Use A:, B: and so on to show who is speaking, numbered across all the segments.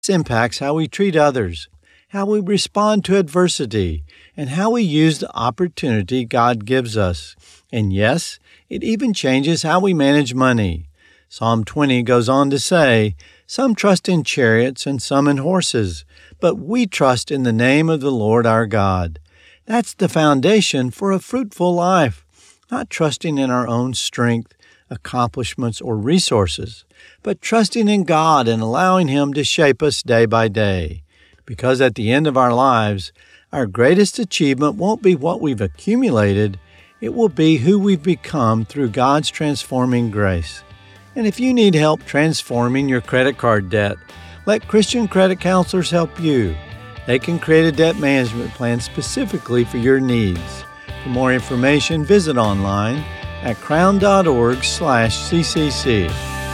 A: This impacts how we treat others, how we respond to adversity, and how we use the opportunity God gives us. And yes, it even changes how we manage money. Psalm 20 goes on to say, "Some trust in chariots and some in horses, but we trust in the name of the Lord our God." That's the foundation for a fruitful life, not trusting in our own strength, accomplishments, or resources, but trusting in God and allowing Him to shape us day by day. Because at the end of our lives, our greatest achievement won't be what we've accumulated, it will be who we've become through God's transforming grace. And if you need help transforming your credit card debt, let Christian credit counselors help you. They can create a debt management plan specifically for your needs. For more information, visit online at crown.org/CCC.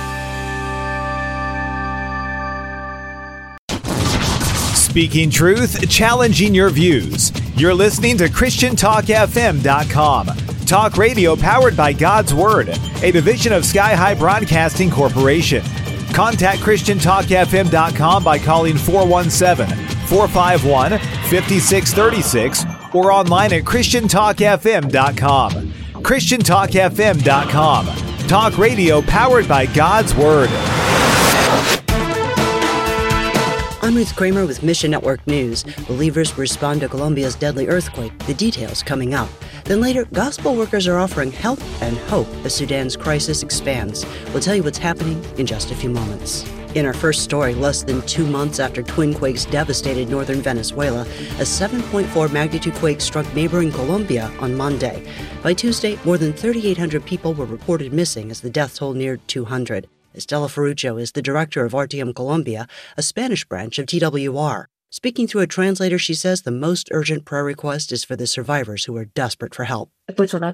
B: Speaking truth, challenging your views. You're listening to ChristianTalkFM.com. Talk radio powered by God's Word, a division of Sky High Broadcasting Corporation. Contact ChristianTalkFM.com by calling 417-451-5636 or online at ChristianTalkFM.com. ChristianTalkFM.com. Talk radio powered by God's Word.
C: I'm Ruth Kramer with Mission Network News. Believers respond to Colombia's deadly earthquake. The details coming up. Then later, gospel workers are offering help and hope as Sudan's crisis expands. We'll tell you what's happening in just a few moments. In our first story, less than 2 months after twin quakes devastated northern Venezuela, a 7.4 magnitude quake struck neighboring Colombia on Monday. By Tuesday, more than 3,800 people were reported missing as the death toll neared 200. Estela Ferruccio is the director of RTM Colombia, a Spanish branch of TWR. Speaking through a translator, she says the most urgent prayer request is for the survivors who are desperate for help.
D: Although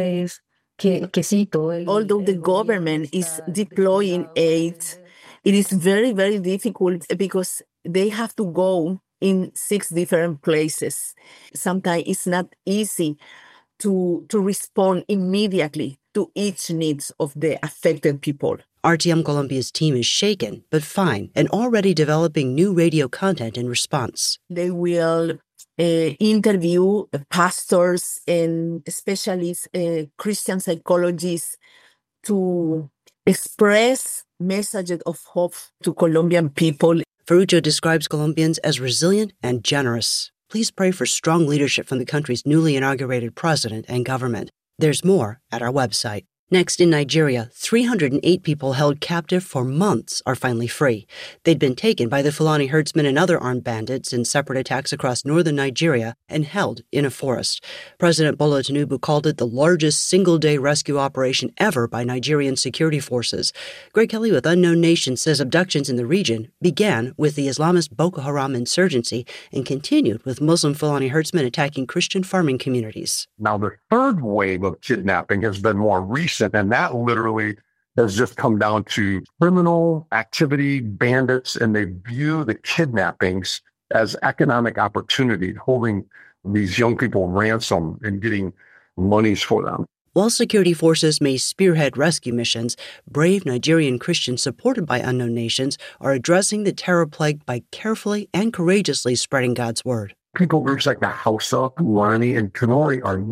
D: the government is deploying aid, it is very, very difficult because they have to go in 6 different places. Sometimes it's not easy to respond immediately to each needs of the affected people.
C: RTM Colombia's team is shaken, but fine, and already developing new radio content in response.
D: They will interview pastors and specialists, Christian psychologists, to express messages of hope to Colombian people.
C: Ferruccio describes Colombians as resilient and generous. Please pray for strong leadership from the country's newly inaugurated president and government. There's more at our website. Next, in Nigeria, 308 people held captive for months are finally free. They'd been taken by the Fulani herdsmen and other armed bandits in separate attacks across northern Nigeria and held in a forest. President Bola Tinubu called it the largest single-day rescue operation ever by Nigerian security forces. Greg Kelly with Unknown Nation says abductions in the region began with the Islamist Boko Haram insurgency and continued with Muslim Fulani herdsmen attacking Christian farming communities.
E: Now, the third wave of kidnapping has been more recent, and that literally has just come down to criminal activity, bandits, and they view the kidnappings as economic opportunity, holding these young people ransom and getting monies for them.
C: While security forces may spearhead rescue missions, brave Nigerian Christians supported by Unknown Nations are addressing the terror plague by carefully and courageously spreading God's word.
E: People groups like the Hausa, Fulani, and Kanuri are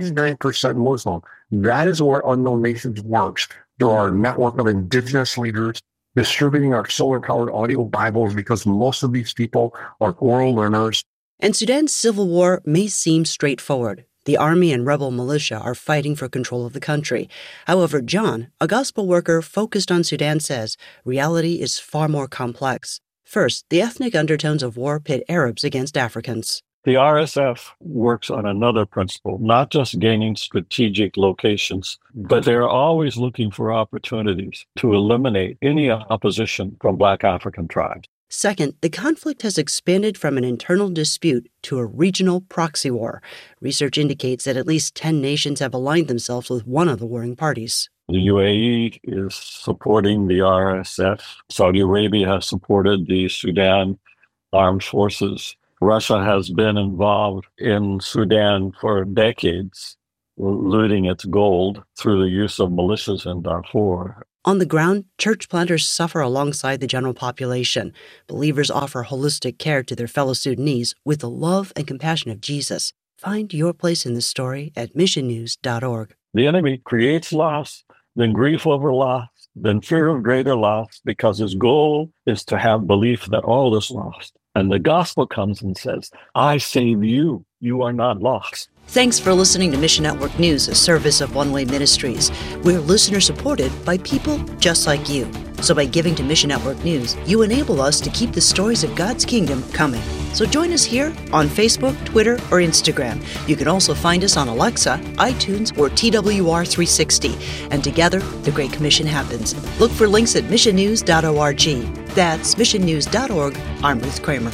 E: 99% Muslim. That is where Unknown Nations works. There are a network of indigenous leaders distributing our solar-powered audio Bibles because most of these people are oral learners.
C: And Sudan's civil war may seem straightforward. The army and rebel militia are fighting for control of the country. However, John, a gospel worker focused on Sudan, says reality is far more complex. First, the ethnic undertones of war pit Arabs against Africans.
F: The RSF works on another principle, not just gaining strategic locations, but they're always looking for opportunities to eliminate any opposition from Black African tribes.
C: Second, the conflict has expanded from an internal dispute to a regional proxy war. Research indicates that at least 10 nations have aligned themselves with one of the warring parties.
F: The UAE is supporting the RSF. Saudi Arabia has supported the Sudan Armed Forces. Russia has been involved in Sudan for decades, looting its gold through the use of militias in Darfur.
C: On the ground, church planters suffer alongside the general population. Believers offer holistic care to their fellow Sudanese with the love and compassion of Jesus. Find your place in the story at missionnews.org.
F: The enemy creates loss, then grief over loss, then fear of greater loss, because his goal is to have belief that all is lost. And the gospel comes and says, I save you. You are not lost.
C: Thanks for listening to Mission Network News, a service of One Way Ministries. We're listener-supported by people just like you. So by giving to Mission Network News, you enable us to keep the stories of God's kingdom coming. So join us here on Facebook, Twitter, or Instagram. You can also find us on Alexa, iTunes, or TWR360. And together, the Great Commission happens. Look for links at missionnews.org. That's missionnews.org. I'm Ruth Kramer.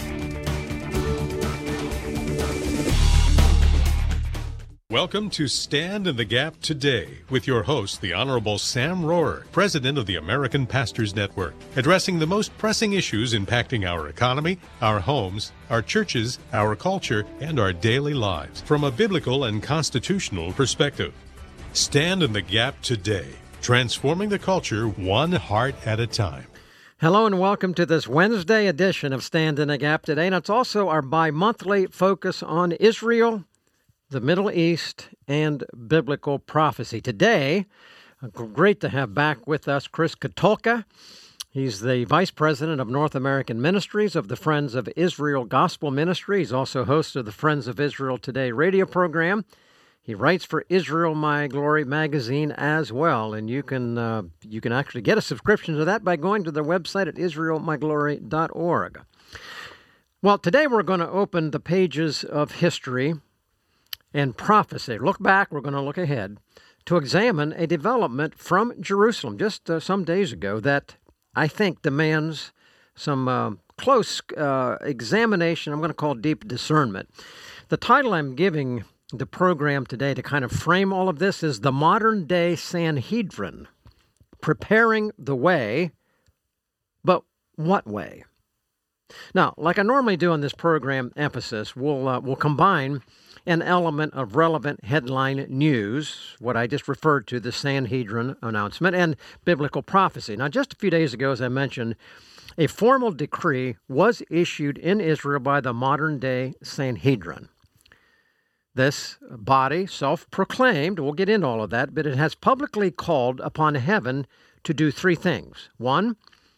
G: Welcome to Stand in the Gap Today with your host, the Honorable Sam Rohrer, President of the American Pastors Network, addressing the most pressing issues impacting our economy, our homes, our churches, our culture, and our daily lives from a biblical and constitutional perspective. Stand in the Gap Today, transforming the culture one heart at a time.
H: Hello and welcome to this Wednesday edition of Stand in the Gap Today, and it's also our bi-monthly focus on Israel, the Middle East, and biblical prophecy. Today, great to have back with us Chris Katulka. He's the Vice President of North American Ministries of the Friends of Israel Gospel Ministry. He's also host of the Friends of Israel Today radio program. He writes for Israel My Glory magazine as well, and you can actually get a subscription to that by going to their website at israelmyglory.org. Well, today we're going to open the pages of history and prophecy. Look back, we're going to look ahead to examine a development from Jerusalem just some days ago that I think demands some close examination. I'm going to call deep discernment. The title I'm giving the program today to kind of frame all of this is The Modern Day Sanhedrin, Preparing the Way, but what way? Now, like I normally do on this program emphasis, we'll combine an element of relevant headline news, what I just referred to, the Sanhedrin announcement, and biblical prophecy. Now, just a few days ago, as I mentioned, a formal decree was issued in Israel by the modern-day Sanhedrin. This body, self-proclaimed, we'll get into all of that, but it has publicly called upon heaven to do three things. One,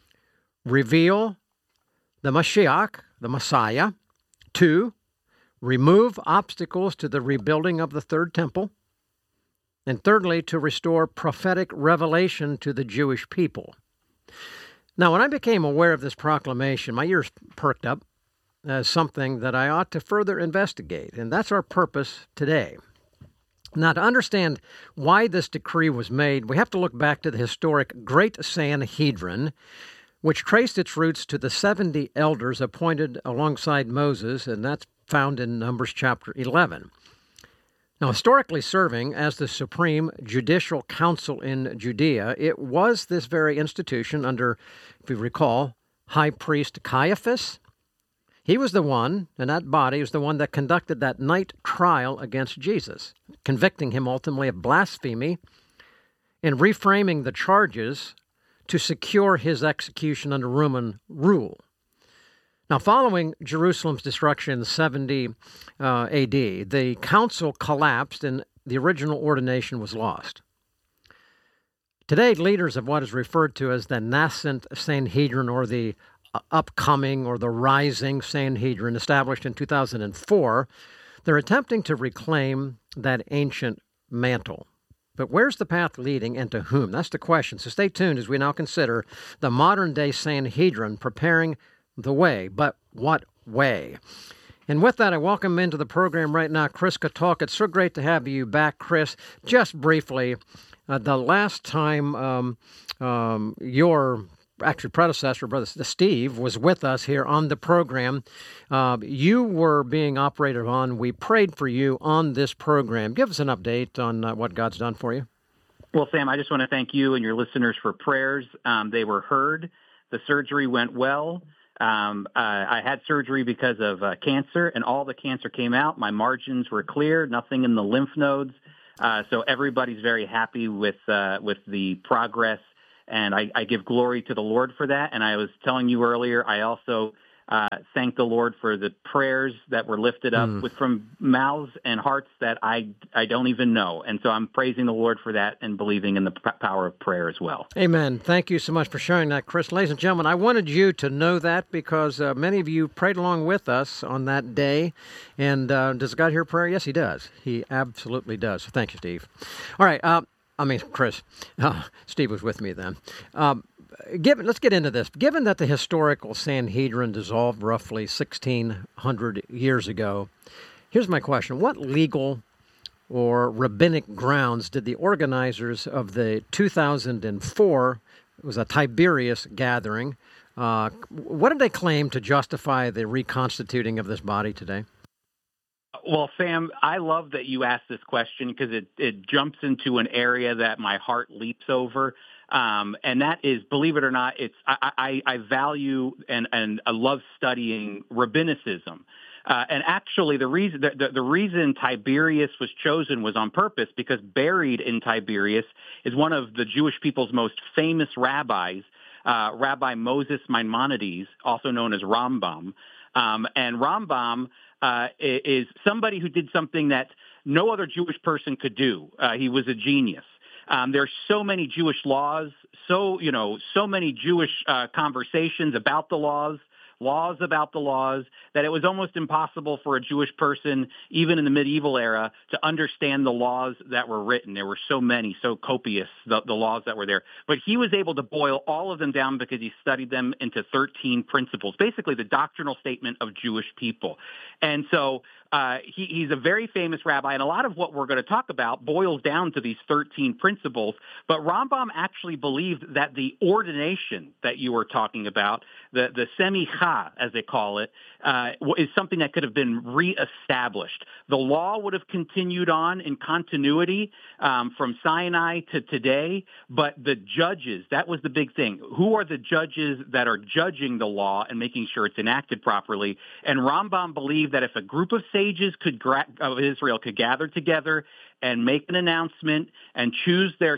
H: reveal the Mashiach, the Messiah. Two, remove obstacles to the rebuilding of the Third Temple. And thirdly, to restore prophetic revelation to the Jewish people. Now, when I became aware of this proclamation, my ears perked up as something that I ought to further investigate, and that's our purpose today. Now, to understand why this decree was made, we have to look back to the historic Great Sanhedrin, which traced its roots to the 70 elders appointed alongside Moses, and that's found in Numbers chapter 11. Now, historically serving as the supreme judicial council in Judea, it was this very institution under, if you recall, High Priest Caiaphas. He was the one, and that body was the one that conducted that night trial against Jesus, convicting him ultimately of blasphemy and reframing the charges to secure his execution under Roman rule. Now, following Jerusalem's destruction in 70 A.D., the council collapsed and the original ordination was lost. Today, leaders of what is referred to as the nascent Sanhedrin, or the upcoming or the rising Sanhedrin, established in 2004, they're attempting to reclaim that ancient mantle. But where's the path leading and to whom? That's the question. So stay tuned as we now consider the modern-day Sanhedrin preparing the way. But what way? And with that, I welcome into the program right now Chris Katulka. It's so great to have you back, Chris. Just briefly, the last time your predecessor, Brother Steve, was with us here on the program, you were being operated on. We prayed for you on this program. Give us an update on what God's done for you.
I: Well, Sam, I just want to thank you and your listeners for prayers. They were heard. The surgery went well. I had surgery because of cancer, and all the cancer came out. My margins were clear, nothing in the lymph nodes. So everybody's very happy with the progress And I give glory to the Lord for that. And I was telling you earlier, I also thank the Lord for the prayers that were lifted up from mouths and hearts that I don't even know. And so I'm praising the Lord for that and believing in the power of prayer as well.
H: Amen. Thank you so much for sharing that, Chris. Ladies and gentlemen, I wanted you to know that because many of you prayed along with us on that day. And does God hear prayer? Yes, he does. He absolutely does. So thank you, Steve. All right. Chris. Steve was with me then. Let's get into this. Given that the historical Sanhedrin dissolved roughly 1,600 years ago, here's my question. What legal or rabbinic grounds did the organizers of the 2004, it was a Tiberius gathering, what did they claim to justify the reconstituting of this body today?
I: Well, Sam, I love that you asked this question because it jumps into an area that my heart leaps over. And that is, believe it or not, I value and I love studying rabbinicism. And actually, the reason Tiberius was chosen was on purpose, because buried in Tiberius is one of the Jewish people's most famous rabbis, Rabbi Moses Maimonides, also known as Rambam. And Rambam is somebody who did something that no other Jewish person could do. He was a genius. There's so many Jewish laws, so many Jewish conversations about the laws about the laws, that it was almost impossible for a Jewish person, even in the medieval era, to understand the laws that were written. There were so many, so copious, the laws that were there. But he was able to boil all of them down because he studied them into 13 principles, basically the doctrinal statement of Jewish people. And so he's a very famous rabbi, and a lot of what we're going to talk about boils down to these 13 principles. But Rambam actually believed that the ordination that you were talking about, the semicha, as they call it, is something that could have been reestablished. The law would have continued on in continuity from Sinai to today, but the judges, that was the big thing. Who are the judges that are judging the law and making sure it's enacted properly? And Rambam believed that if a group of sages of Israel could gather together and make an announcement and choose their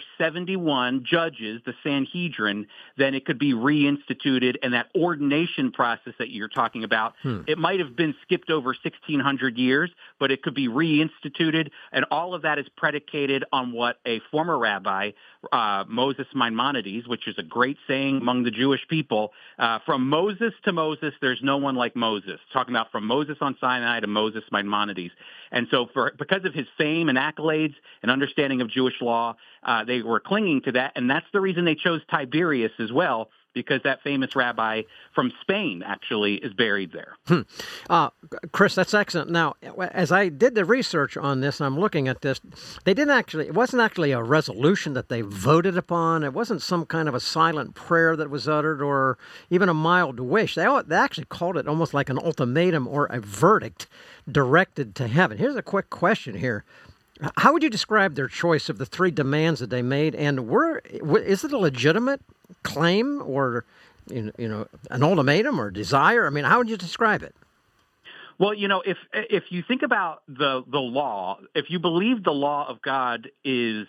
I: 71 judges, the Sanhedrin, then it could be reinstituted. And that ordination process that you're talking about, it might have been skipped over 1,600 years, but it could be reinstituted. And all of that is predicated on what a former rabbi, Moses Maimonides, which is a great saying among the Jewish people, from Moses to Moses, there's no one like Moses. Talking about from Moses on Sinai to Moses Maimonides. And so because of his fame and accolades and understanding of Jewish law, they were clinging to that. And that's the reason they chose Tiberius as well, because that famous rabbi from Spain actually is buried there.
H: Chris, that's excellent. Now, as I did the research on this, and I'm looking at this, it wasn't actually a resolution that they voted upon. It wasn't some kind of a silent prayer that was uttered or even a mild wish. They actually called it almost like an ultimatum or a verdict directed to heaven. Here's a quick question here. How would you describe their choice of the three demands that they made, and is it a legitimate claim or an ultimatum or desire? I mean, how would you describe it?
I: Well, if you think about the law, if you believe the law of God is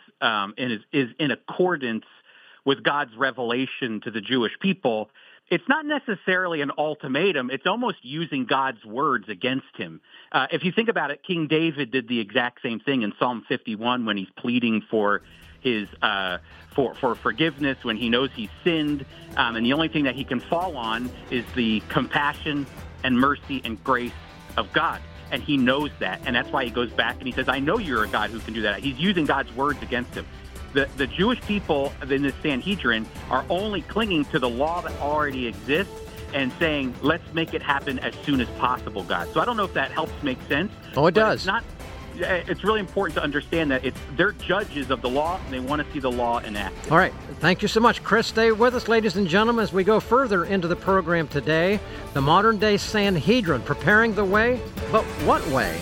I: in accordance with God's revelation to the Jewish people, it's not necessarily an ultimatum. It's almost using God's words against him. If you think about it, King David did the exact same thing in Psalm 51 when he's pleading for his for forgiveness when he knows he's sinned, and the only thing that he can fall on is the compassion and mercy and grace of God. And he knows that, and that's why he goes back and he says, I know you're a God who can do that. He's using God's words against him. The Jewish people in the Sanhedrin are only clinging to the law that already exists and saying, let's make it happen as soon as possible, God. So I don't know if that helps make sense.
H: Oh, it does.
I: It's really important to understand that they're judges of the law, and they want to see the law enacted.
H: All right. Thank you so much, Chris. Stay with us, ladies and gentlemen, as we go further into the program today. The modern-day Sanhedrin, preparing the way, but what way?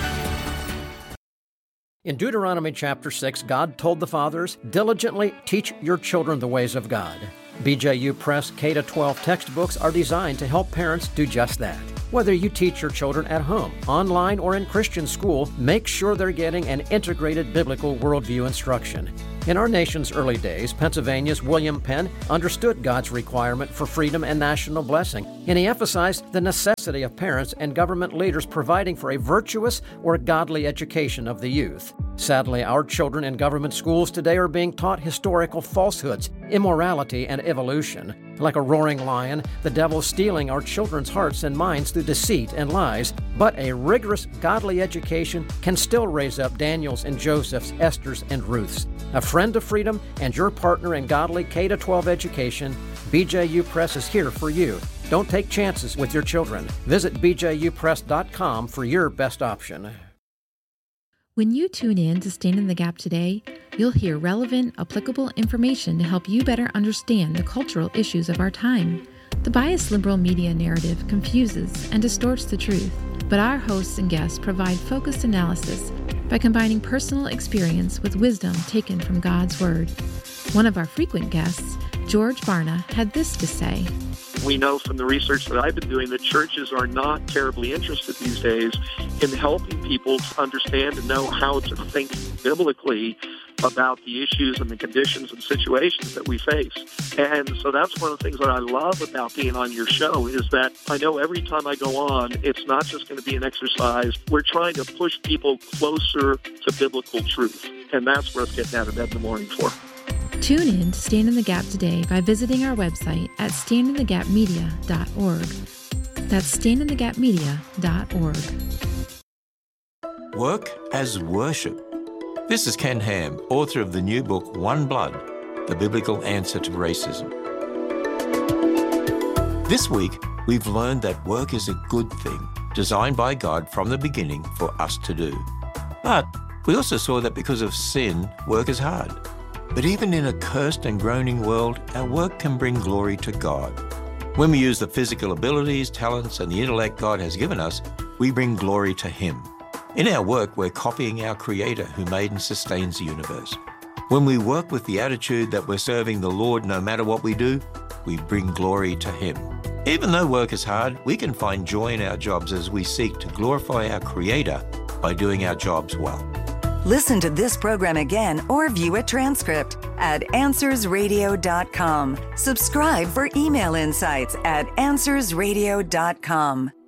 H: In Deuteronomy chapter 6, God told the fathers, diligently teach your children the ways of God. BJU Press K-12 textbooks are designed to help parents do just that. Whether you teach your children at home, online, or in Christian school, make sure they're getting an integrated biblical worldview instruction. In our nation's early days, Pennsylvania's William Penn understood God's requirement for freedom and national blessing, and he emphasized the necessity of parents and government leaders providing for a virtuous or godly education of the youth. Sadly, our children in government schools today are being taught historical falsehoods, immorality, and evolution. Like a roaring lion, the devil is stealing our children's hearts and minds through deceit and lies. But a rigorous, godly education can still raise up Daniels and Josephs, Esthers and Ruths. A friend of freedom and your partner in godly K-12 education, BJU Press is here for you. Don't take chances with your children. Visit bjupress.com for your best option.
J: When you tune in to Stand in the Gap today, you'll hear relevant, applicable information to help you better understand the cultural issues of our time. The biased liberal media narrative confuses and distorts the truth, but our hosts and guests provide focused analysis by combining personal experience with wisdom taken from God's Word. One of our frequent guests, George Barna, had this to say.
K: We know from the research that I've been doing that churches are not terribly interested these days in helping people to understand and know how to think biblically about the issues and the conditions and situations that we face. And so that's one of the things that I love about being on your show is that I know every time I go on, it's not just going to be an exercise. We're trying to push people closer to biblical truth. And that's worth getting out of bed in the morning for.
J: Tune in to Stand in the Gap today by visiting our website at standinthegapmedia.org. That's standinthegapmedia.org.
L: Work as worship. This is Ken Ham, author of the new book, One Blood, The Biblical Answer to Racism. This week, we've learned that work is a good thing, designed by God from the beginning for us to do. But we also saw that because of sin, work is hard. But even in a cursed and groaning world, our work can bring glory to God. When we use the physical abilities, talents, and the intellect God has given us, we bring glory to Him. In our work, we're copying our Creator who made and sustains the universe. When we work with the attitude that we're serving the Lord no matter what we do, we bring glory to Him. Even though work is hard, we can find joy in our jobs as we seek to glorify our Creator by doing our jobs well.
M: Listen to this program again or view a transcript at AnswersRadio.com. Subscribe for email insights at AnswersRadio.com.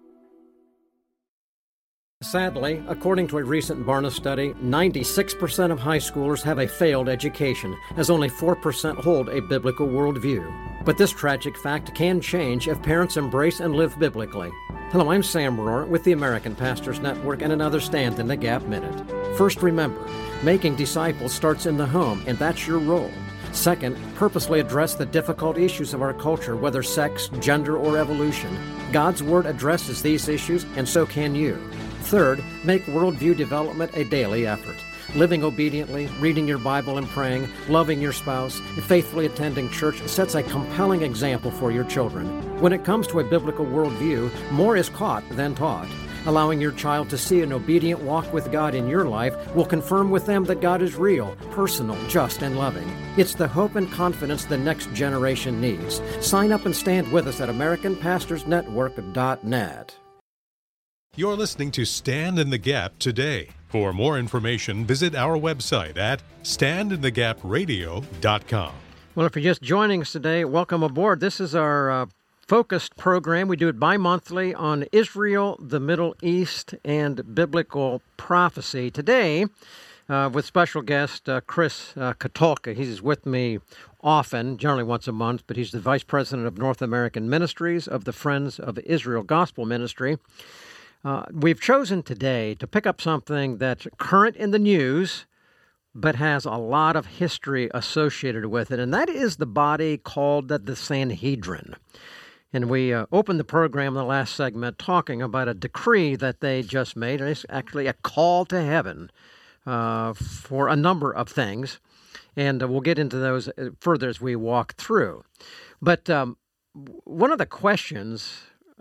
H: Sadly, according to a recent Barna study, 96% of high schoolers have a failed education, as only 4% hold a biblical worldview. But this tragic fact can change if parents embrace and live biblically. Hello, I'm Sam Rohr with the American Pastors Network and another Stand in the Gap Minute. First, remember, making disciples starts in the home, and that's your role. Second, purposely address the difficult issues of our culture, whether sex, gender, or evolution. God's Word addresses these issues, and so can you. Third, make worldview development a daily effort. Living obediently, reading your Bible and praying, loving your spouse, and faithfully attending church sets a compelling example for your children. When it comes to a biblical worldview, more is caught than taught. Allowing your child to see an obedient walk with God in your life will confirm with them that God is real, personal, just, and loving. It's the hope and confidence the next generation needs. Sign up and stand with us at AmericanPastorsNetwork.net.
G: You're listening to Stand in the Gap today. For more information, visit our website at standinthegapradio.com.
H: Well, if you're just joining us today, welcome aboard. This is our focused program. We do it bi-monthly on Israel, the Middle East, and biblical prophecy. Today, with special guest Chris Katulka. He's with me often, generally once a month, but he's the Vice President of North American Ministries of the Friends of Israel Gospel Ministry. We've chosen today to pick up something that's current in the news, but has a lot of history associated with it, and that is the body called the Sanhedrin. And we opened the program in the last segment talking about a decree that they just made, and it's actually a call to heaven for a number of things, and we'll get into those further as we walk through. But one of the questions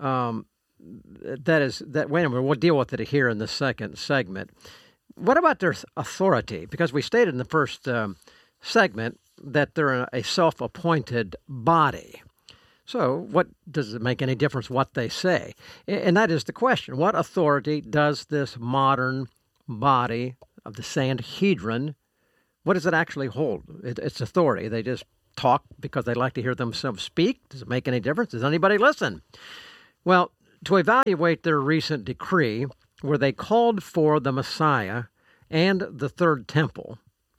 H: we'll deal with it here in the second segment. What about their authority? Because we stated in the first segment that they're a self-appointed body. So what does it make any difference what they say? And that is the question. What authority does this modern body of the Sanhedrin, what does it actually hold? It's authority. They just talk because they like to hear themselves speak. Does it make any difference? Does anybody listen? Well, to evaluate their recent decree, where they called for the Messiah and the Third Temple,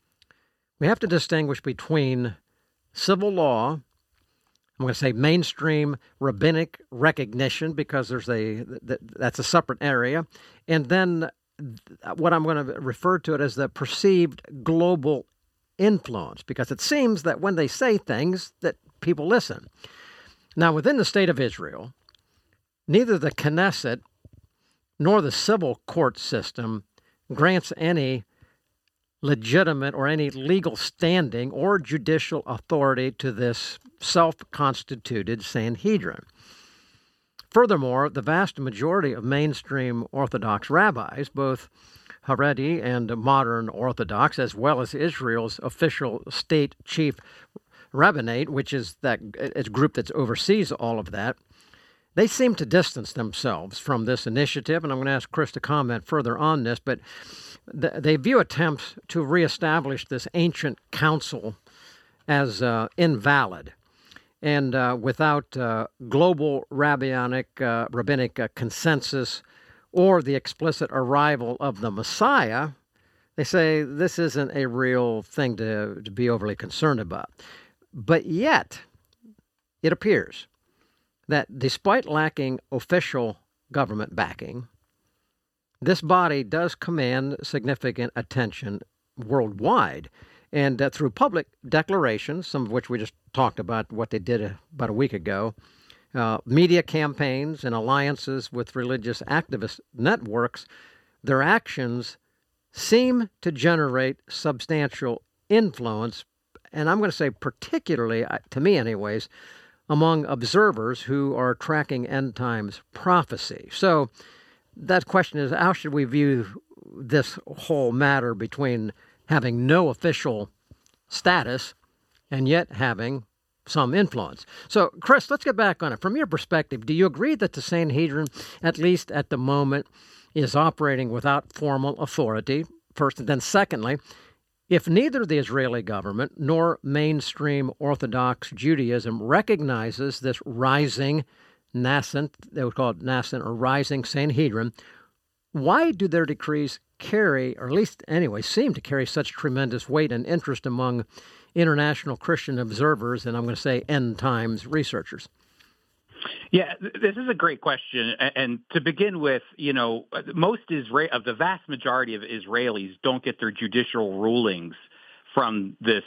H: we have to distinguish between civil law, I'm going to say mainstream rabbinic recognition, because that's a separate area, and then what I'm going to refer to it as the perceived global influence, because it seems that when they say things that people listen. Now, within the state of Israel, neither the Knesset nor the civil court system grants any legitimate or any legal standing or judicial authority to this self-constituted Sanhedrin. Furthermore, the vast majority of mainstream Orthodox rabbis, both Haredi and modern Orthodox, as well as Israel's official state chief rabbinate, which is a group that oversees all of that, they seem to distance themselves from this initiative, and I'm going to ask Chris to comment further on this, but they view attempts to reestablish this ancient council as invalid and without global rabbinic consensus or the explicit arrival of the Messiah. They say this isn't a real thing to be overly concerned about. But yet, it appears that despite lacking official government backing, this body does command significant attention worldwide. And through public declarations, some of which we just talked about what they did about a week ago, media campaigns and alliances with religious activist networks, their actions seem to generate substantial influence, and I'm going to say particularly, to me anyways, among observers who are tracking end times prophecy. So that question is, how should we view this whole matter between having no official status and yet having some influence? So, Chris, let's get back on it. From your perspective, do you agree that the Sanhedrin, at least at the moment, is operating without formal authority, first, and then secondly, if neither the Israeli government nor mainstream Orthodox Judaism recognizes this rising nascent, they would call it nascent or rising Sanhedrin, why do their decrees carry, or at least anyway, seem to carry such tremendous weight and interest among international Christian observers, and I'm going to say end times researchers?
I: Yeah, this is a great question. And to begin with, most the vast majority of Israelis don't get their judicial rulings from the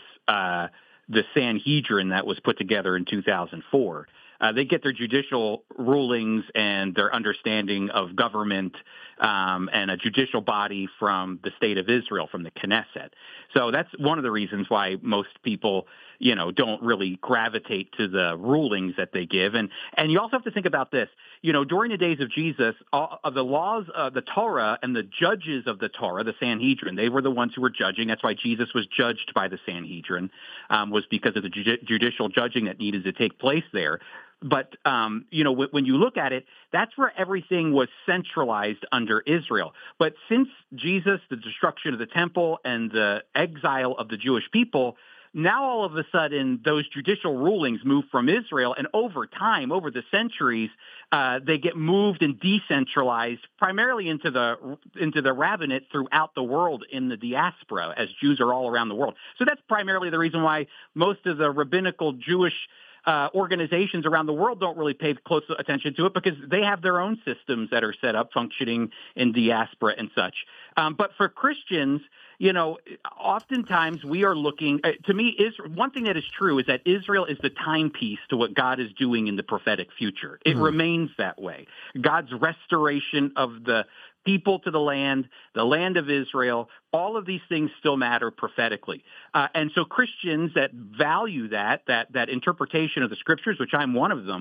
I: Sanhedrin that was put together in 2004. They get their judicial rulings and their understanding of government and a judicial body from the state of Israel, from the Knesset. So that's one of the reasons why most people, don't really gravitate to the rulings that they give. And you also have to think about this. During the days of Jesus, all of the laws of the Torah and the judges of the Torah, the Sanhedrin, they were the ones who were judging. That's why Jesus was judged by the Sanhedrin, was because of the judicial judging that needed to take place there. But, when you look at it, that's where everything was centralized under Israel. But since Jesus, the destruction of the temple and the exile of the Jewish people, now all of a sudden those judicial rulings move from Israel, and over time, over the centuries, they get moved and decentralized primarily into the rabbinate throughout the world in the diaspora, as Jews are all around the world. So that's primarily the reason why most of the rabbinical Jewish organizations around the world don't really pay close attention to it, because they have their own systems that are set up functioning in diaspora and such. But for Christians, oftentimes we are looking, to me, one thing that is true is that Israel is the timepiece to what God is doing in the prophetic future. It remains that way. God's restoration of the people to the land of Israel, all of these things still matter prophetically. And so Christians that value that interpretation of the scriptures, which I'm one of them,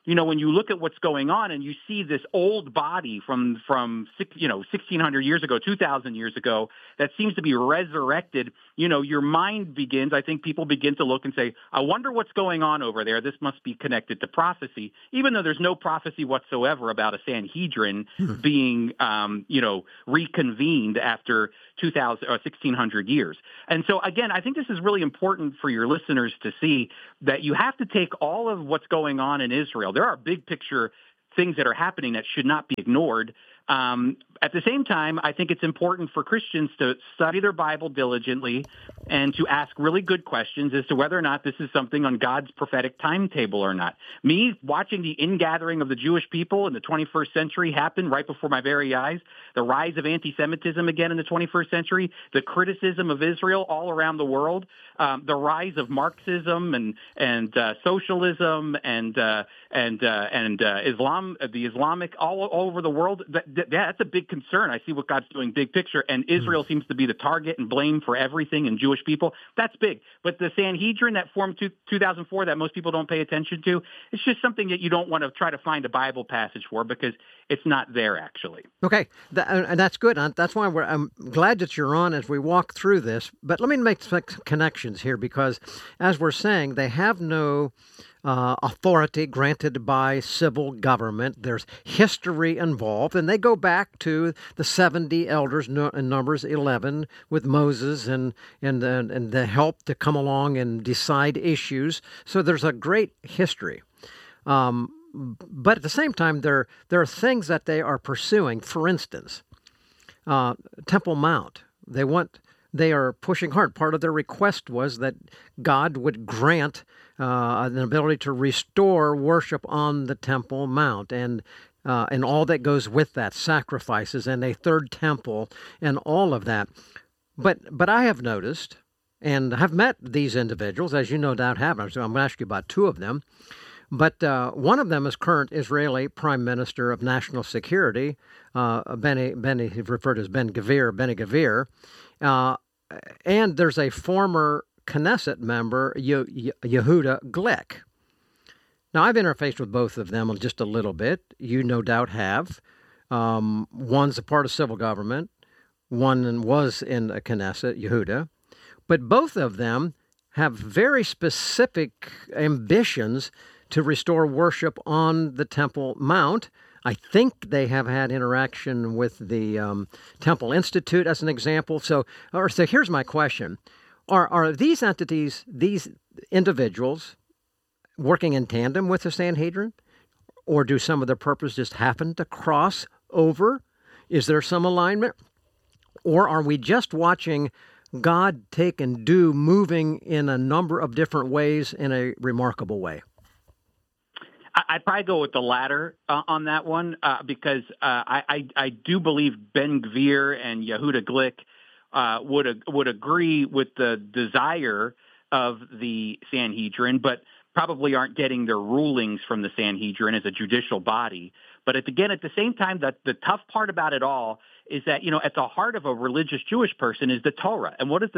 I: when you look at what's going on and you see this old body from 1,600 years ago, 2,000 years ago, that seems to be resurrected, your mind begins, I think people begin to look and say, I wonder what's going on over there. This must be connected to prophecy, even though there's no prophecy whatsoever about a Sanhedrin being, reconvened after 2,000 or 1,600 years. And so, again, I think this is really important for your listeners to see that you have to take all of what's going on in Israel. There are big picture things that are happening that should not be ignored. At the same time, I think it's important for Christians to study their Bible diligently and to ask really good questions as to whether or not this is something on God's prophetic timetable or not. Me watching the ingathering of the Jewish people in the 21st century happen right before my very eyes, the rise of anti-Semitism again in the 21st century, the criticism of Israel all around the world, the rise of Marxism and socialism and Islam, the Islamic all over the world. That's a big concern. I see what God's doing big picture, and Israel seems to be the target and blame for everything, and Jewish people. That's big. But the Sanhedrin that formed 2004 that most people don't pay attention to, it's just something that you don't want to try to find a Bible passage for because it's not there actually.
H: Okay, and that's good. That's why I'm glad that you're on as we walk through this. But let me make some connections here because, as we're saying, they have no authority granted by civil government. There's history involved, and they go back to the 70 elders in Numbers 11 with Moses and the help to come along and decide issues. So there's a great history. But at the same time, there are things that they are pursuing. For instance, Temple Mount. They are pushing hard. Part of their request was that God would grant an ability to restore worship on the Temple Mount and all that goes with that, sacrifices and a third temple and all of that. But I have noticed and have met these individuals, as you no doubt have. So I'm going to ask you about two of them. But one of them is current Israeli Prime Minister of National Security, Benny, he's referred to as Benny Gvir. And there's a former Knesset member, Yehuda Glick. Now, I've interfaced with both of them just a little bit. You no doubt have. One's a part of civil government. One was in a Knesset, Yehuda. But both of them have very specific ambitions to restore worship on the Temple Mount. I think they have had interaction with the Temple Institute as an example. So here's my question. Are these entities, these individuals, working in tandem with the Sanhedrin? Or do some of their purpose just happen to cross over? Is there some alignment? Or are we just watching God take and do, moving in a number of different ways in a remarkable way?
I: I'd probably go with the latter on that one because I do believe Ben Gvir and Yehuda Glick would agree with the desire of the Sanhedrin, but probably aren't getting their rulings from the Sanhedrin as a judicial body. But at the same time, the tough part about it all is that, at the heart of a religious Jewish person is the Torah. And what is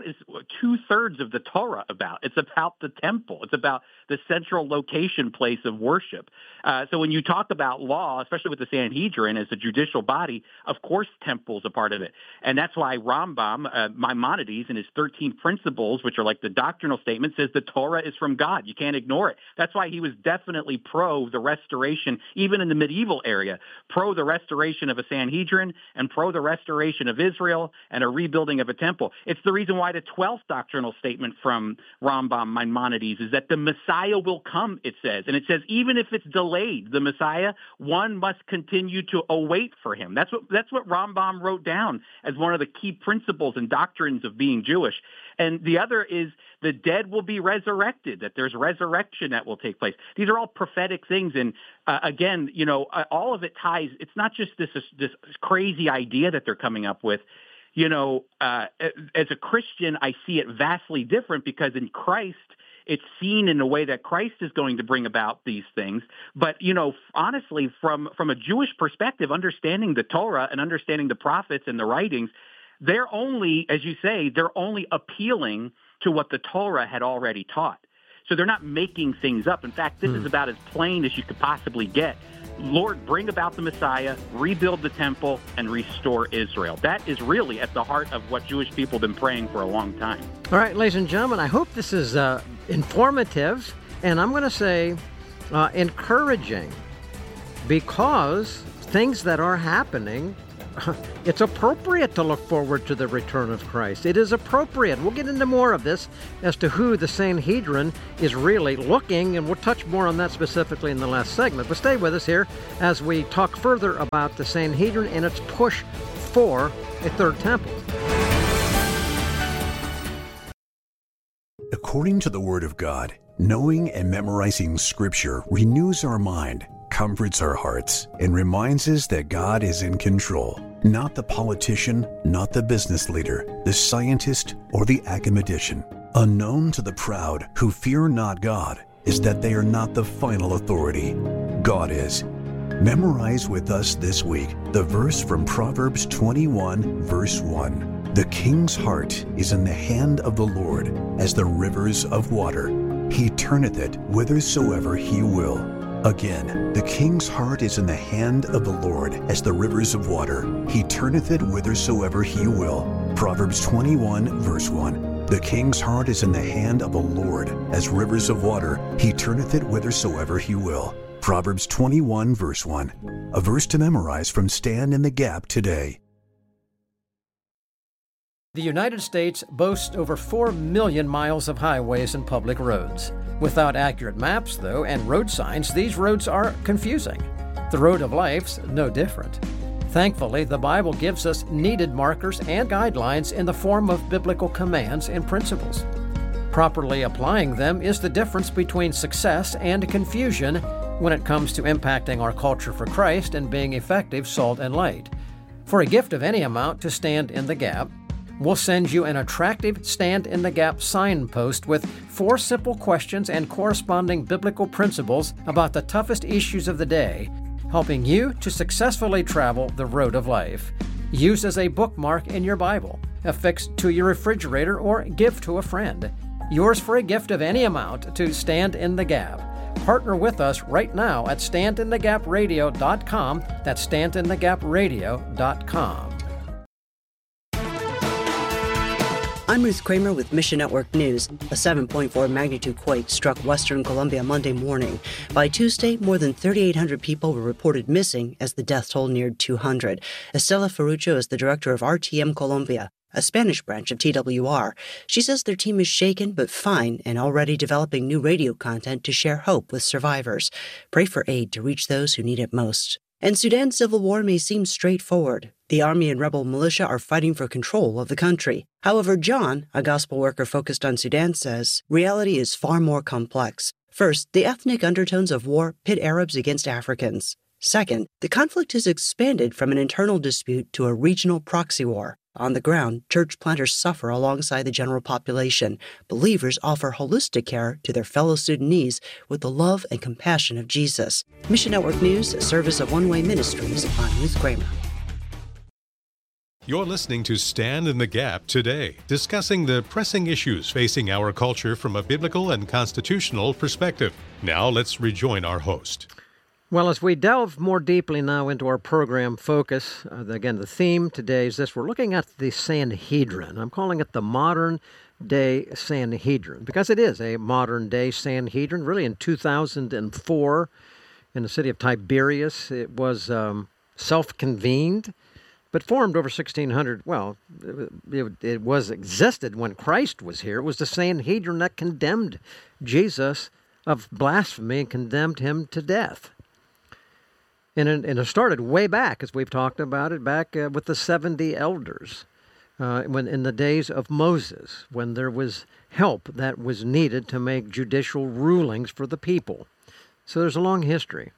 I: 2/3 of the Torah about? It's about the temple. It's about the central location place of worship. So when you talk about law, especially with the Sanhedrin as a judicial body, of course temple's a part of it. And that's why Rambam, Maimonides, in his 13 principles, which are like the doctrinal statement, says the Torah is from God. You can't ignore it. That's why he was definitely pro the restoration, even in the medieval area, pro the restoration of a Sanhedrin and pro the restoration of Israel and a rebuilding of a temple. It's the reason why the 12th doctrinal statement from Rambam Maimonides is that the Messiah will come, it says. And it says even if it's delayed, the Messiah, one must continue to await for him. That's what Rambam wrote down as one of the key principles and doctrines of being Jewish. And the other is the dead will be resurrected, that there's resurrection that will take place. These are all prophetic things. And again, all of it ties. It's not just this crazy idea that they're coming up with. As a Christian, I see it vastly different because in Christ, it's seen in a way that Christ is going to bring about these things. But, honestly, from a Jewish perspective, understanding the Torah and understanding the prophets and the writings, they're only, as you say, they're only appealing to what the Torah had already taught. So they're not making things up. In fact, this is about as plain as you could possibly get. Lord, bring about the Messiah, rebuild the temple, and restore Israel. That is really at the heart of what Jewish people have been praying for a long time.
H: All right, ladies and gentlemen, I hope this is informative, and I'm going to say encouraging, because things that are happening, it's appropriate to look forward to the return of Christ. It is appropriate. We'll get into more of this as to who the Sanhedrin is really looking, and we'll touch more on that specifically in the last segment. But stay with us here as we talk further about the Sanhedrin and its push for a third temple.
N: According to the Word of God, knowing and memorizing Scripture renews our mind, comforts our hearts, and reminds us that God is in control. Not the politician, not the business leader, the scientist, or the academician. Unknown to the proud who fear not God is that they are not the final authority. God is. Memorize with us this week the verse from Proverbs 21, verse 1. The king's heart is in the hand of the Lord as the rivers of water. He turneth it whithersoever he will. Again, the king's heart is in the hand of the Lord as the rivers of water. He turneth it whithersoever he will. Proverbs 21, verse 1. The king's heart is in the hand of the Lord as rivers of water. He turneth it whithersoever he will. Proverbs 21, verse 1. A verse to memorize from Stand in the Gap today.
H: The United States boasts over 4 million miles of highways and public roads. Without accurate maps, though, and road signs, these roads are confusing. The road of life's no different. Thankfully, the Bible gives us needed markers and guidelines in the form of biblical commands and principles. Properly applying them is the difference between success and confusion when it comes to impacting our culture for Christ and being effective salt and light. For a gift of any amount to Stand in the Gap, we'll send you an attractive Stand in the Gap signpost with 4 simple questions and corresponding biblical principles about the toughest issues of the day, helping you to successfully travel the road of life. Use as a bookmark in your Bible, affix to your refrigerator, or give to a friend. Yours for a gift of any amount to Stand in the Gap. Partner with us right now at standinthegapradio.com. That's standinthegapradio.com.
C: I'm Ruth Kramer with Mission Network News. A 7.4 magnitude quake struck western Colombia Monday morning. By Tuesday, more than 3,800 people were reported missing as the death toll neared 200. Estela Ferrucho is the director of RTM Colombia, a Spanish branch of TWR. She says their team is shaken but fine and already developing new radio content to share hope with survivors. Pray for aid to reach those who need it most. And Sudan's civil war may seem straightforward. The army and rebel militia are fighting for control of the country. However, John, a gospel worker focused on Sudan, says reality is far more complex. First, the ethnic undertones of war pit Arabs against Africans. Second, the conflict has expanded from an internal dispute to a regional proxy war. On the ground, church planters suffer alongside the general population. Believers offer holistic care to their fellow Sudanese with the love and compassion of Jesus. Mission Network News, a service of One Way Ministries. I'm Ruth Kramer.
G: You're listening to Stand in the Gap today, discussing the pressing issues facing our culture from a biblical and constitutional perspective. Now let's rejoin our host.
H: Well, as we delve more deeply now into our program focus, again, the theme today is this. We're looking at the Sanhedrin. I'm calling it the modern-day Sanhedrin because it is a modern-day Sanhedrin. Really, in 2004, in the city of Tiberias, it was self-convened, but formed over 1600. Well, it was existed when Christ was here. It was the Sanhedrin that condemned Jesus of blasphemy and condemned him to death. And it started way back, as we've talked about it, back with the 70 elders, when in the days of Moses, when there was help that was needed to make judicial rulings for the people. So there's a long history.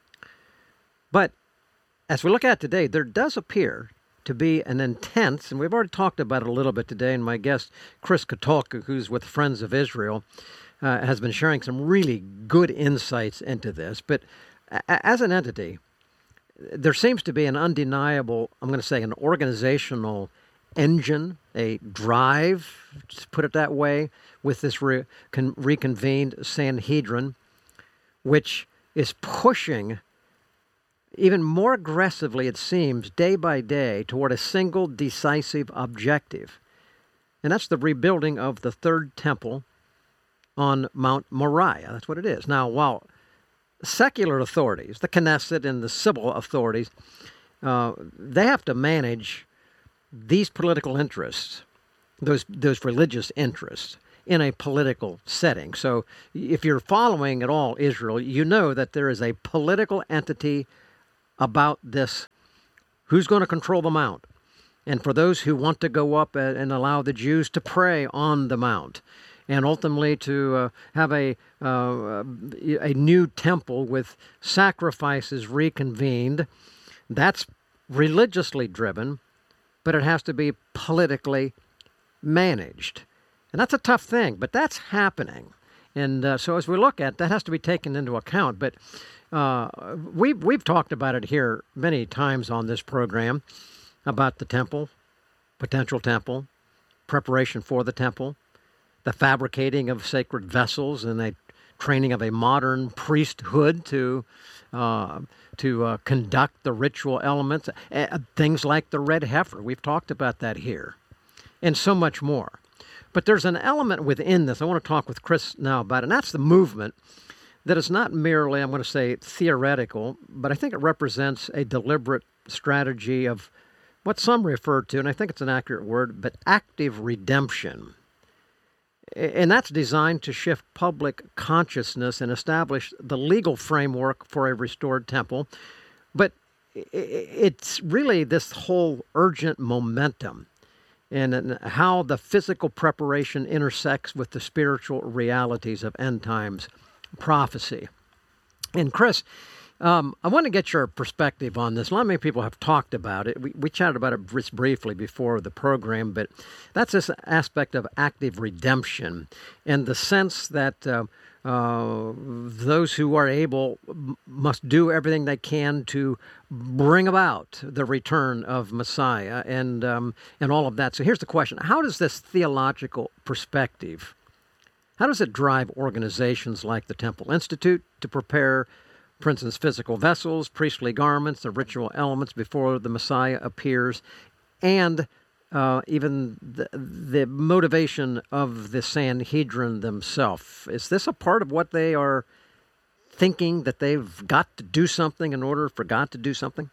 H: But as we look at today, there does appear to be an intense, and we've already talked about it a little bit today, and my guest, Chris Katulka, who's with Friends of Israel, has been sharing some really good insights into this. But as an entity, there seems to be an undeniable, I'm going to say, an organizational engine, a drive, to put it that way, with this reconvened Sanhedrin, which is pushing even more aggressively, it seems, day by day toward a single decisive objective. And that's the rebuilding of the third temple on Mount Moriah. That's what it is. Now, while secular authorities, the Knesset and the civil authorities, they have to manage these political interests, those religious interests, in a political setting. So if you're following at all Israel, you know that there is a political entity about this, who's going to control the mount. And for those who want to go up and allow the Jews to pray on the mount, and ultimately to have a new temple with sacrifices reconvened, that's religiously driven, but it has to be politically managed. And that's a tough thing, but that's happening. And so as we look at that, has to be taken into account. But we've talked about it here many times on this program, about the temple, potential temple, preparation for the temple, the fabricating of sacred vessels, and a training of a modern priesthood to conduct the ritual elements, things like the red heifer. We've talked about that here, and so much more. But there's an element within this I want to talk with Chris now about, and that's the movement that is not merely, I'm going to say, theoretical, but I think it represents a deliberate strategy of what some refer to, and I think it's an accurate word, but active redemption. And that's designed to shift public consciousness and establish the legal framework for a restored temple. But it's really this whole urgent momentum and how the physical preparation intersects with the spiritual realities of end times prophecy. And Chris, I want to get your perspective on this. A lot of people have talked about it. We chatted about it just briefly before the program, but that's this aspect of active redemption and the sense that those who are able must do everything they can to bring about the return of Messiah and all of that. So here's the question. How does this theological perspective, how does it drive organizations like the Temple Institute to prepare, for instance, physical vessels, priestly garments, the ritual elements before the Messiah appears, and even the motivation of the Sanhedrin themselves? Is this a part of what they are thinking, that they've got to do something in order for God to do something?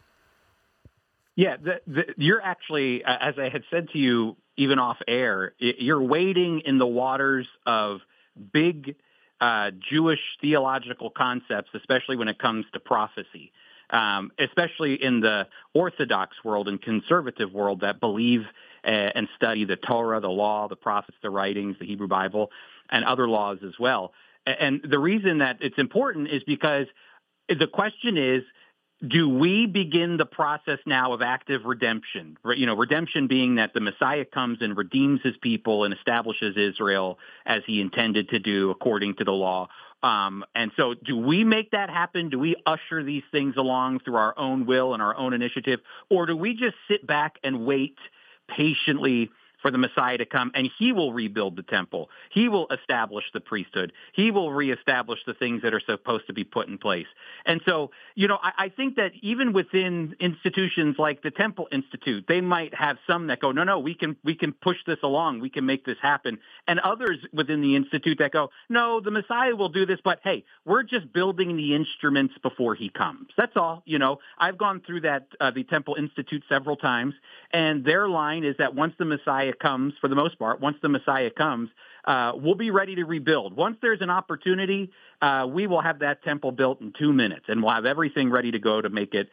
I: Yeah, you're actually, as I had said to you, even off air, you're wading in the waters of big Jewish theological concepts, especially when it comes to prophecy, especially in the Orthodox world and conservative world that believe and study the Torah, the law, the prophets, the writings, the Hebrew Bible, and other laws as well. And the reason that it's important is because the question is, do we begin the process now of active redemption? Redemption being that the Messiah comes and redeems his people and establishes Israel as he intended to do according to the law. And so do we make that happen? Do we usher these things along through our own will and our own initiative? Or do we just sit back and wait patiently for the Messiah to come, and he will rebuild the temple. He will establish the priesthood. He will reestablish the things that are supposed to be put in place. And so, I think that even within institutions like the Temple Institute, they might have some that go, no, we can push this along. We can make this happen. And others within the Institute that go, no, the Messiah will do this, but hey, we're just building the instruments before he comes. That's all. I've gone through that, the Temple Institute several times, and their line is that once the Messiah comes, for the most part, once the Messiah comes, we'll be ready to rebuild. Once there's an opportunity, we will have that temple built in 2 minutes, and we'll have everything ready to go to make it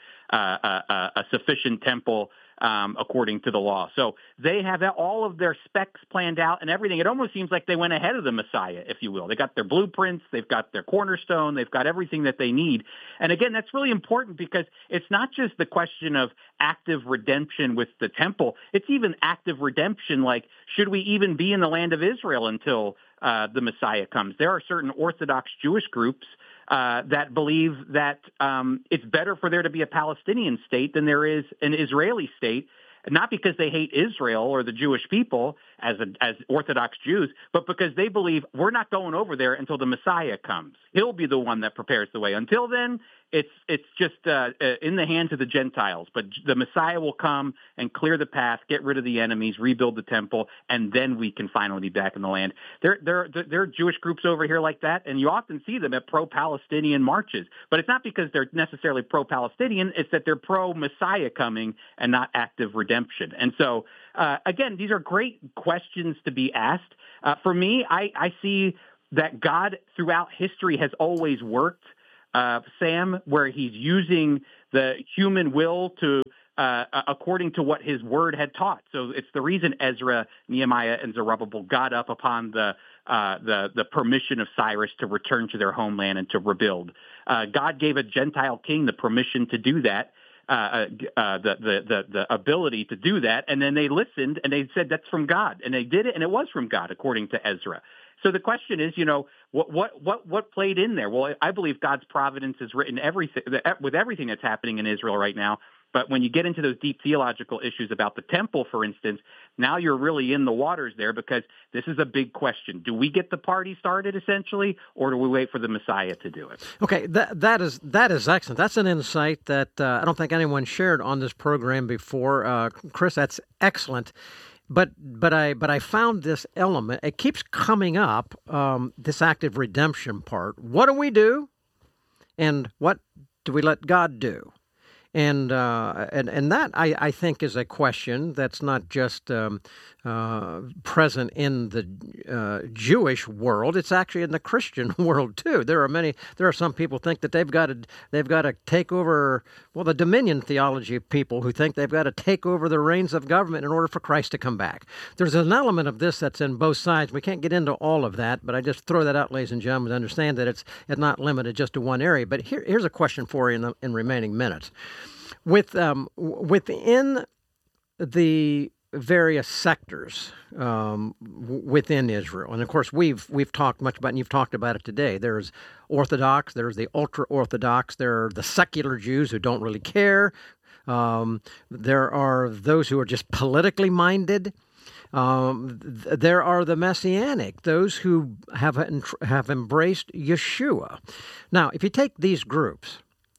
I: a sufficient temple according to the law. So they have all of their specs planned out and everything. It almost seems like they went ahead of the Messiah, if you will. They got their blueprints, they've got their cornerstone, they've got everything that they need. And again, that's really important because it's not just the question of active redemption with the temple. It's even active redemption, like, should we even be in the land of Israel until the Messiah comes? There are certain Orthodox Jewish groups that believe that it's better for there to be a Palestinian state than there is an Israeli state. not because they hate Israel or the Jewish people as Orthodox Jews, but because they believe we're not going over there until the Messiah comes. He'll be the one that prepares the way. Until then, it's just in the hands of the Gentiles. But the Messiah will come and clear the path, get rid of the enemies, rebuild the temple, and then we can finally be back in the land. There are Jewish groups over here like that, and you often see them at pro-Palestinian marches. But it's not because they're necessarily pro-Palestinian. It's that they're pro-Messiah coming and not active redemption. And so, again, these are great questions to be asked. For me, I see that God throughout history has always worked, Sam, where he's using the human will to according to what his word had taught. So it's the reason Ezra, Nehemiah, and Zerubbabel got up upon the permission of Cyrus to return to their homeland and to rebuild. God gave a Gentile king the permission to do that, the ability to do that, and then they listened and they said that's from God, and they did it, and it was from God according to Ezra. So the question is, what played in there? Well, I believe God's providence is written with everything that's happening in Israel right now. But when you get into those deep theological issues about the temple, for instance, now you're really in the waters there, because this is a big question. Do we get the party started, essentially, or do we wait for the Messiah to do it?
H: Okay, that is excellent. That's an insight that I don't think anyone shared on this program before. Chris, that's excellent. But I found this element. It keeps coming up. This active redemption part. What do we do, and what do we let God do? And that I think is a question that's not just present in the Jewish world. It's actually in the Christian world too. There are some people think that they've got to take over. Well, the dominion theology of people who think they've got to take over the reins of government in order for Christ to come back. There's an element of this that's in both sides. We can't get into all of that, but I just throw that out, ladies and gentlemen, to understand that it's not limited just to one area. But here's a question for you in remaining minutes. Within the various sectors within Israel, and of course we've talked much about, and you've talked about it today. There's Orthodox, there's the ultra-Orthodox, there are the secular Jews who don't really care. There are those who are just politically minded. There are the Messianic, those who have embraced Yeshua. Now, if you take these groups,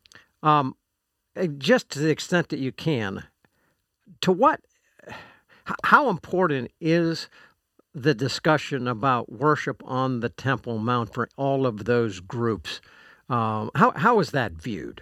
H: just to the extent that you can, how important is the discussion about worship on the Temple Mount for all of those groups? How is that viewed?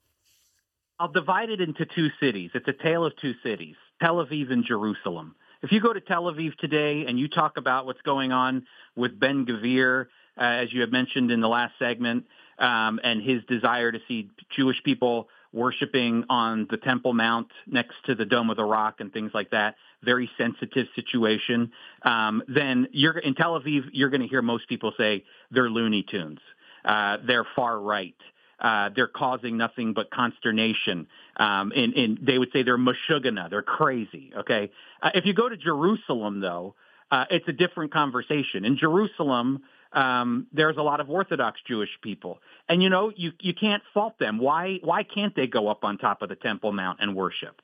I: I'll divide it into two cities. It's a tale of two cities, Tel Aviv and Jerusalem. If you go to Tel Aviv today and you talk about what's going on with Ben Gvir, as you have mentioned in the last segment, and his desire to see Jewish people worshiping on the Temple Mount next to the Dome of the Rock and things like that, very sensitive situation, then in Tel Aviv, you're going to hear most people say they're Looney Tunes. They're far right. They're causing nothing but consternation. They would say they're mashugana. They're crazy. Okay. If you go to Jerusalem, though, it's a different conversation. In Jerusalem, there's a lot of Orthodox Jewish people. And, you can't fault them. Why can't they go up on top of the Temple Mount and worship?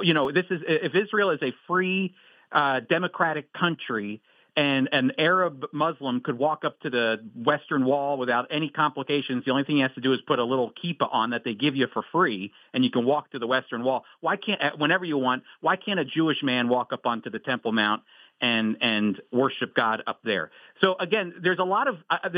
I: If Israel is a free, democratic country, and an Arab Muslim could walk up to the Western Wall without any complications, the only thing he has to do is put a little kippah on that they give you for free, and you can walk to the Western Wall. Whenever you want, why can't a Jewish man walk up onto the Temple Mount and worship God up there? So again, there's a lot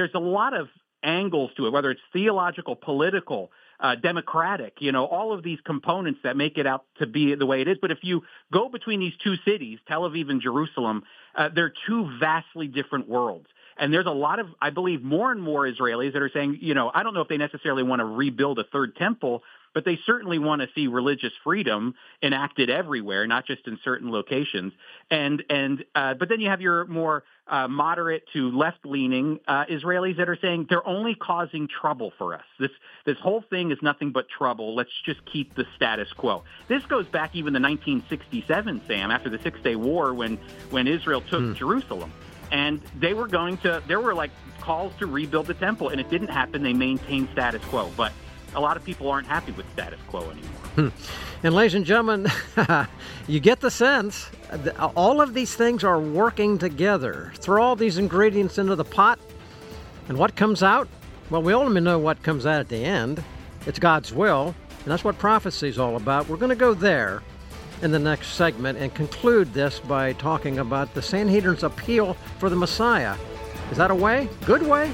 I: of angles to it, whether it's theological, political, democratic, all of these components that make it out to be the way it is. But if you go between these two cities, Tel Aviv and Jerusalem, they're two vastly different worlds. And there's a lot of, I believe, more and more Israelis that are saying, I don't know if they necessarily want to rebuild a third temple, but they certainly want to see religious freedom enacted everywhere, not just in certain locations. But then you have your more moderate to left-leaning Israelis that are saying they're only causing trouble for us. This whole thing is nothing but trouble. Let's just keep the status quo. This goes back even to 1967, Sam, after the Six-Day War, when Israel took Jerusalem. And there were like calls to rebuild the temple, and it didn't happen. They maintained status quo. But a lot of people aren't happy with status quo anymore.
H: And ladies and gentlemen, you get the sense that all of these things are working together. Throw all these ingredients into the pot, and what comes out? Well, we only know what comes out at the end. It's God's will, and that's what prophecy is all about. We're going to go there in the next segment and conclude this by talking about the Sanhedrin's appeal for the Messiah. Is that a way? Good way?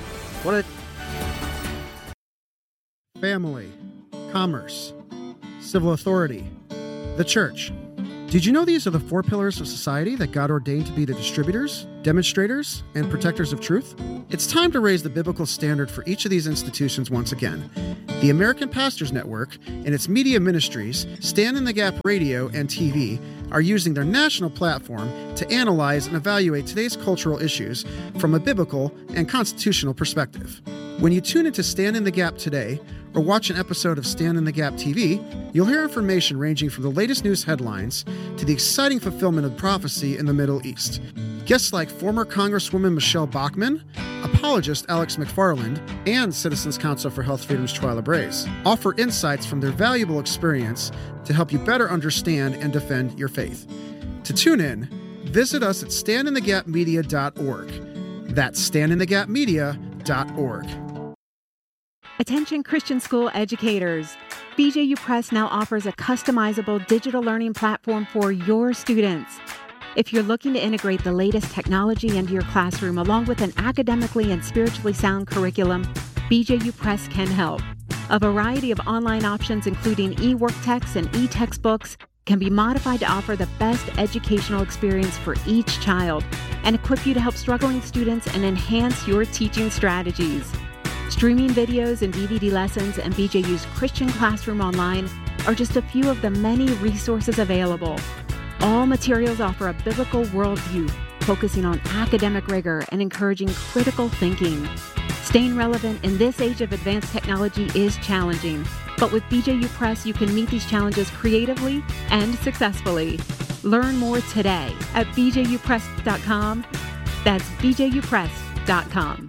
O: Family, commerce, civil authority, the church. Did you know these are the 4 pillars of society that God ordained to be the distributors, demonstrators, and protectors of truth? It's time to raise the biblical standard for each of these institutions once again. The American Pastors Network and its media ministries, Stand in the Gap Radio and TV, are using their national platform to analyze and evaluate today's cultural issues from a biblical and constitutional perspective. When you tune into Stand in the Gap today, or watch an episode of Stand in the Gap TV, you'll hear information ranging from the latest news headlines to the exciting fulfillment of prophecy in the Middle East. Guests like former Congresswoman Michelle Bachmann, apologist Alex McFarland, and Citizens Council for Health Freedom's Twyla Braze offer insights from their valuable experience to help you better understand and defend your faith. To tune in, visit us at standinthegapmedia.org. That's standinthegapmedia.org.
P: Attention Christian school educators. BJU Press now offers a customizable digital learning platform for your students. If you're looking to integrate the latest technology into your classroom along with an academically and spiritually sound curriculum, BJU Press can help. A variety of online options, including e-work texts and e-textbooks, can be modified to offer the best educational experience for each child and equip you to help struggling students and enhance your teaching strategies. Streaming videos and DVD lessons and BJU's Christian Classroom Online are just a few of the many resources available. All materials offer a biblical worldview, focusing on academic rigor and encouraging critical thinking. Staying relevant in this age of advanced technology is challenging, but with BJU Press, you can meet these challenges creatively and successfully. Learn more today at bjupress.com. That's bjupress.com.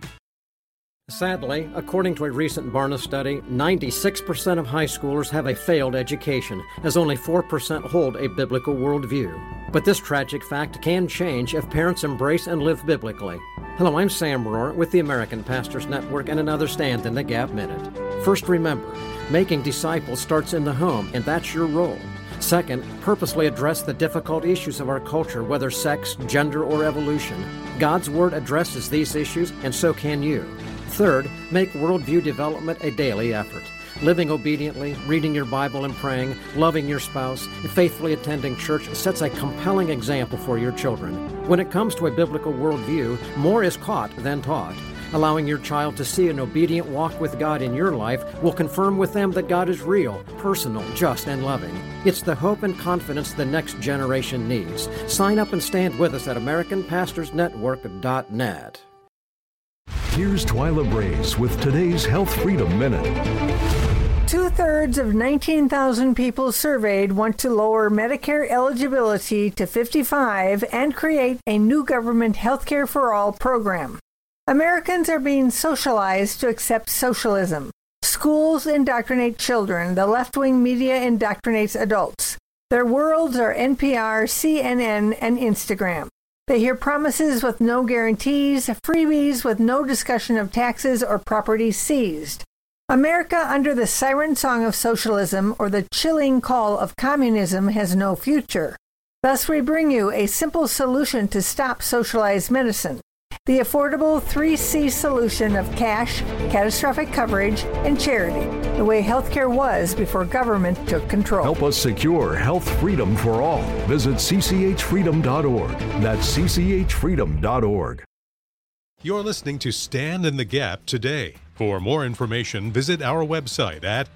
H: Sadly, according to a recent Barna study, 96% of high schoolers have a failed education, as only 4% hold a biblical worldview. But this tragic fact can change if parents embrace and live biblically. Hello, I'm Sam Rohr with the American Pastors Network and another Stand in the Gap Minute. First, remember, making disciples starts in the home, and that's your role. Second, purposely address the difficult issues of our culture, whether sex, gender, or evolution. God's Word addresses these issues, and so can you. Third, make worldview development a daily effort. Living obediently, reading your Bible and praying, loving your spouse, and faithfully attending church sets a compelling example for your children. When it comes to a biblical worldview, more is caught than taught. Allowing your child to see an obedient walk with God in your life will confirm with them that God is real, personal, just, and loving. It's the hope and confidence the next generation needs. Sign up and stand with us at AmericanPastorsNetwork.net.
N: Here's Twyla Braze with today's Health Freedom Minute.
Q: 2/3 of 19,000 people surveyed want to lower Medicare eligibility to 55 and create a new government healthcare for all program. Americans are being socialized to accept socialism. Schools indoctrinate children. The left-wing media indoctrinates adults. Their worlds are NPR, CNN, and Instagram. They hear promises with no guarantees, freebies with no discussion of taxes or property seized. America under the siren song of socialism or the chilling call of communism has no future. Thus we bring you a simple solution to stop socialized medicine. The affordable 3C solution of cash, catastrophic coverage, and charity, the way healthcare was before government took control.
N: Help us secure health freedom for all. Visit cchfreedom.org. That's cchfreedom.org.
G: You're listening to Stand in the Gap today. For more information, visit our website at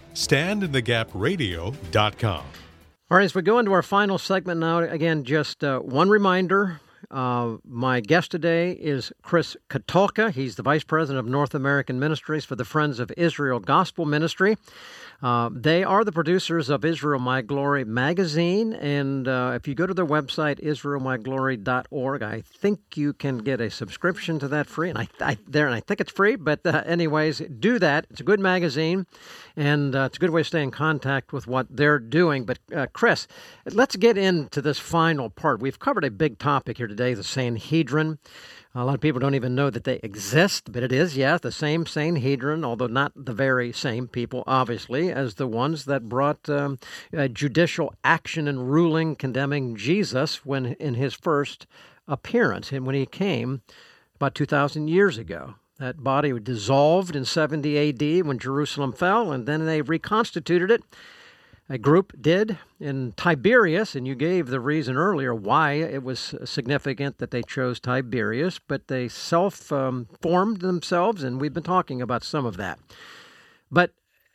G: standinthegapradio.com.
H: All right, as we go into our final segment now, again, just one reminder. My guest today is Chris Katulka. He's the Vice President of North American Ministries for the Friends of Israel Gospel Ministry. They are the producers of Israel My Glory magazine, and if you go to their website, israelmyglory.org, I think you can get a subscription to that free, and I think it's free, but anyways, do that. It's a good magazine, and it's a good way to stay in contact with what they're doing. But Chris, let's get into this final part. We've covered a big topic here today, the Sanhedrin. A lot of people don't even know that they exist, but it is, yes, the same Sanhedrin, although not the very same people, obviously, as the ones that brought judicial action and ruling condemning Jesus when in his first appearance, and when he came about 2,000 years ago. That body dissolved in 70 A.D. when Jerusalem fell, and then they reconstituted it. A group did in Tiberias, and you gave the reason earlier why it was significant that they chose Tiberias, but they self-formed themselves, and we've been talking about some of that. But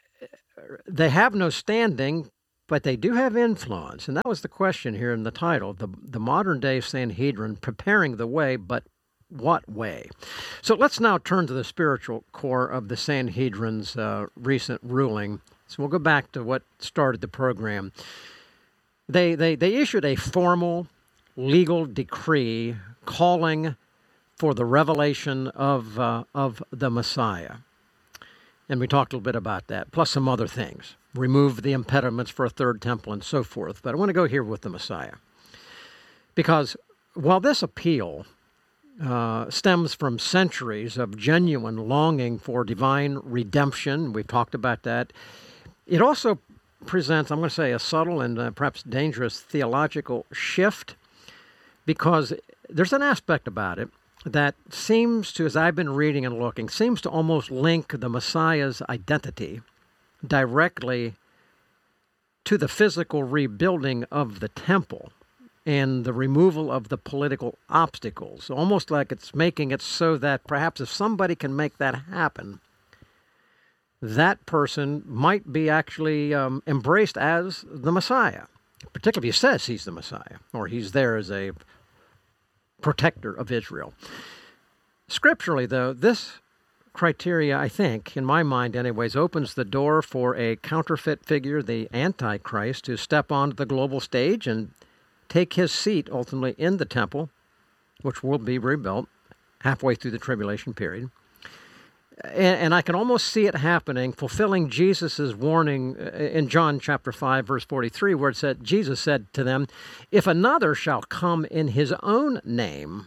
H: they have no standing, but they do have influence, and that was the question here in the title, the modern-day Sanhedrin preparing the way, but what way? So let's now turn to the spiritual core of the Sanhedrin's recent ruling. So we'll go back to what started the program. They issued a formal legal decree calling for the revelation of the Messiah. And we talked a little bit about that, plus some other things. Remove the impediments for a third temple and so forth. But I want to go here with the Messiah. Because while this appeal stems from centuries of genuine longing for divine redemption, we've talked about that, it also presents, I'm going to say, a subtle and perhaps dangerous theological shift, because there's an aspect about it that seems to, as I've been reading and looking, seems to almost link the Messiah's identity directly to the physical rebuilding of the temple and the removal of the political obstacles, almost like it's making it so that perhaps if somebody can make that happen, that person might be actually embraced as the Messiah, particularly if he says he's the Messiah, or he's there as a protector of Israel. Scripturally, though, this criteria, I think, in my mind anyways, opens the door for a counterfeit figure, the Antichrist, to step onto the global stage and take his seat ultimately in the temple, which will be rebuilt halfway through the tribulation period. And I can almost see it happening, fulfilling Jesus' warning in John chapter 5, verse 43, where it said, Jesus said to them, "If another shall come in his own name,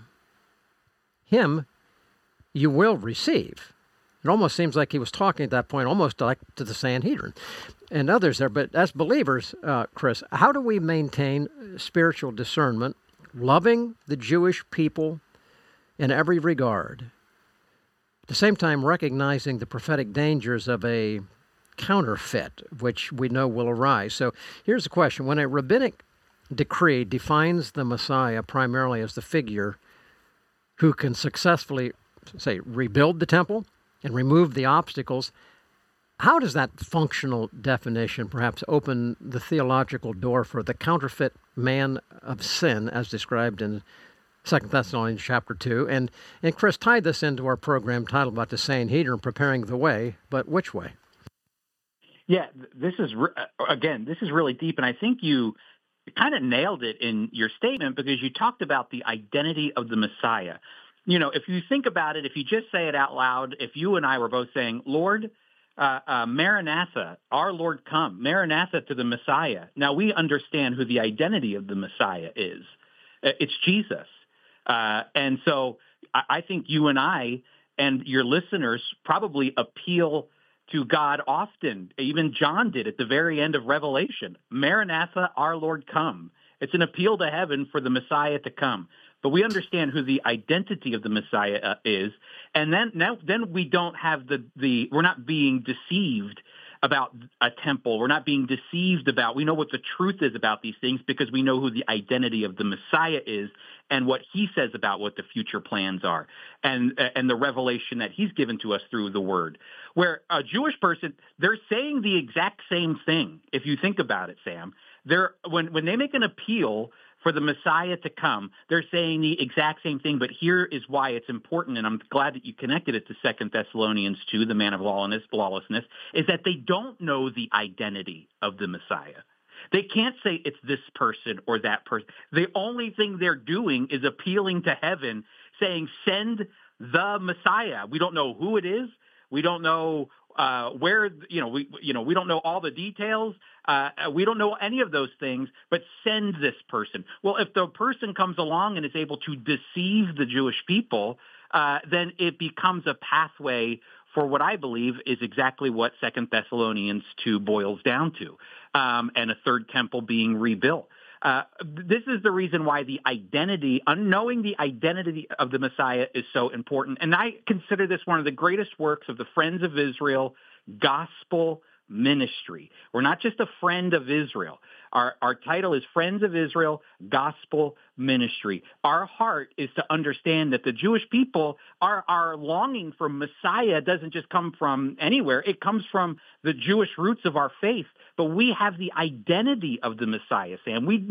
H: him you will receive." It almost seems like he was talking at that point, almost like to the Sanhedrin and others there. But as believers, Chris, how do we maintain spiritual discernment, loving the Jewish people in every regard, at the same time recognizing the prophetic dangers of a counterfeit, which we know will arise? So here's the question. When a rabbinic decree defines the Messiah primarily as the figure who can successfully, say, rebuild the temple and remove the obstacles, how does that functional definition perhaps open the theological door for the counterfeit man of sin as described in 2 Thessalonians chapter 2. And Chris, tied this into our program titled about the Sanhedrin preparing the way, but which way?
I: Yeah, this is really deep, and I think you kind of nailed it in your statement because you talked about the identity of the Messiah. You know, if you think about it, if you just say it out loud, if you and I were both saying, Lord, Maranatha, our Lord come, Maranatha to the Messiah. Now we understand who the identity of the Messiah is. It's Jesus. And so I think you and I and your listeners probably appeal to God often. Even John did at the very end of Revelation. Maranatha, our Lord come. It's an appeal to heaven for the Messiah to come. But we understand who the identity of the Messiah is. And then we don't have we're not being deceived about a temple. We're not being deceived about, we know what the truth is about these things because we know who the identity of the Messiah is and what he says about what the future plans are and the revelation that he's given to us through the word. Where a Jewish person, they're saying the exact same thing. If you think about it, Sam, when they make an appeal for the Messiah to come. They're saying the exact same thing, but here is why it's important, and I'm glad that you connected it to 2 Thessalonians 2, the man of lawlessness, is that they don't know the identity of the Messiah. They can't say it's this person or that person. The only thing they're doing is appealing to heaven, saying, send the Messiah. We don't know who it is. We don't know where, we don't know all the details. We don't know any of those things, but send this person. Well, if the person comes along and is able to deceive the Jewish people, then it becomes a pathway for what I believe is exactly what 2 Thessalonians 2 boils down to, and a third temple being rebuilt. This is the reason why knowing the identity of the Messiah is so important. And I consider this one of the greatest works of the Friends of Israel gospel ministry. We're not just a friend of Israel. Our title is Friends of Israel Gospel Ministry. Our heart is to understand that the Jewish people, our longing for Messiah doesn't just come from anywhere. It comes from the Jewish roots of our faith. But we have the identity of the Messiah, Sam. We